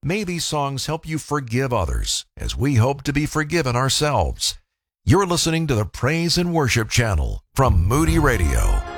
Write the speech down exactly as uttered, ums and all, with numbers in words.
May these songs help you forgive others as we hope to be forgiven ourselves. You're listening to the Praise and Worship Channel from Moody Radio.